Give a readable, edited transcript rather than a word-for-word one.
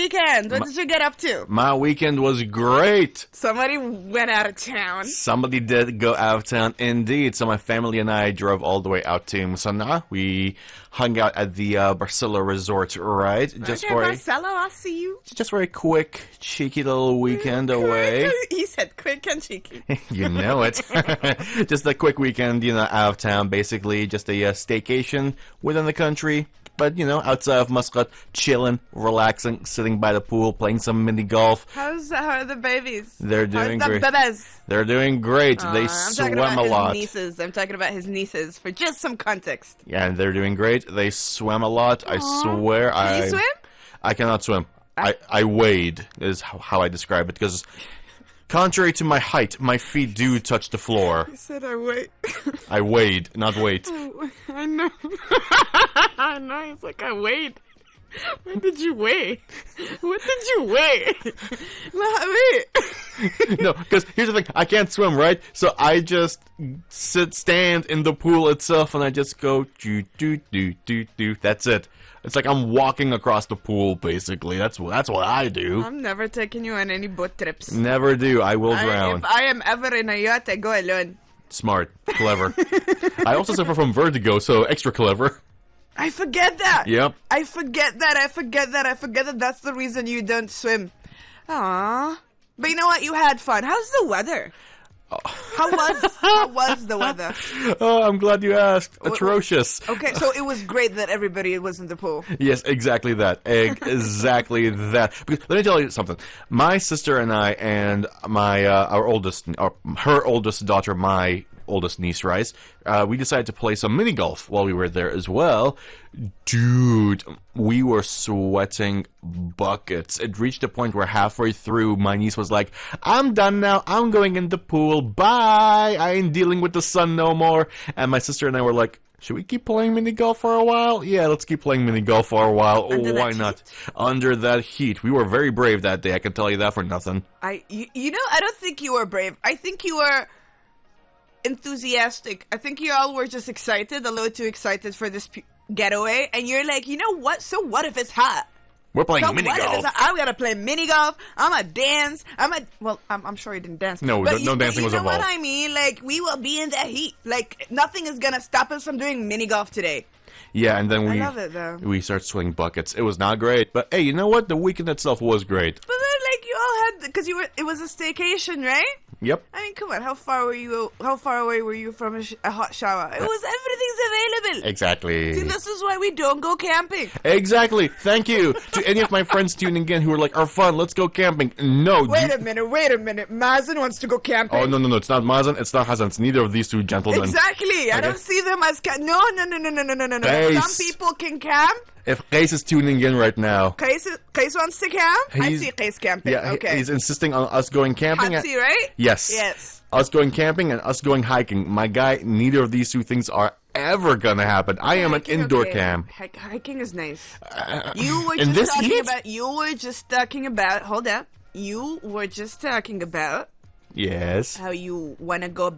weekend? What did you get up to? My weekend was great. Somebody went out of town. Somebody did go out of town, indeed. So my family and I drove all the way out to Musana. We hung out at the Barcelo Resort, right? Okay, Marcelo, I'll see you. Just for a quick, cheeky little weekend away. He said quick and cheeky. You know it. Just a quick weekend, out of town, basically. Just a staycation within the country. But, outside of Muscat, chilling, relaxing, sitting by the pool, playing some mini golf. How are the babies? They're doing How's great. the bebes? They're doing great. They I'm swim talking about a lot. I'm talking about his nieces for just some context. Yeah, and they're doing great. They swim a lot. I swear. Can you swim? I cannot swim. I wade, is how I describe it, because contrary to my height, my feet do touch the floor. I said I wait. I wade, not wait. I know. I know. It's like I wait. When did you weigh? What did you weigh? Wait. No, because here's the thing. I can't swim, right? So I just stand in the pool itself, and I just go, do. That's it. It's like I'm walking across the pool, basically. That's what I do. I'm never taking you on any boat trips. Never do. I will drown. If I am ever in a yacht, I go alone. Smart. Clever. I also suffer from vertigo, so extra clever. I forget that. Yep. I forget that. That's the reason you don't swim. Aww. But you know what? You had fun. How's the weather? How was the weather? Oh, I'm glad you asked. Atrocious. Okay, so it was great that everybody was in the pool. Yes, exactly that. Exactly that. Because, let me tell you something. My sister and I and my her oldest daughter, my oldest niece, Rice, we decided to play some mini golf while we were there as well. Dude, we were sweating buckets. It reached a point where halfway through, my niece was like, I'm done now. I'm going in the pool. Bye. I ain't dealing with the sun no more. And my sister and I were like, should we keep playing mini golf for a while? Yeah, let's keep playing mini golf for a while. Why not? Under that heat. We were very brave that day. I can tell you that for nothing. I don't think you were brave. I think you were enthusiastic. I think you all were just excited, a little too excited for this getaway, and you're like, you know what? So what if it's hot? We're playing mini golf. I'm gonna play mini golf. I'm gonna dance. I'm sure he didn't dance. No, but no dancing was involved. You know what I mean? Like, we will be in the heat. Like, nothing is gonna stop us from doing mini golf today. Yeah, and then I love it, though. we start swinging buckets. It was not great, but hey, you know what? The weekend itself was great. But then, like, you all had, because it was a staycation, right? Yep. I mean, come on, how far away were you from a hot shower? It was, everything's available. Exactly. See, this is why we don't go camping. Exactly. Thank you to any of my friends tuning in who are like, "Are fun? Let's go camping." No. Wait a minute. Mazen wants to go camping. Oh no! It's not Mazen. It's not Hassan. It's neither of these two gentlemen. Exactly. I don't see them as no. Kees. Some people can camp. If Kees is tuning in right now, Kees wants to camp. I see Kees camping. Yeah, okay. He's insisting on us going camping. Hatsi, right? Yes. Yes. Us going camping and us going hiking. My guy, neither of these two things are ever gonna happen. I am an indoor camp. Hiking is nice. You were just talking about. Hold up. You were just talking about. Yes. How you want to go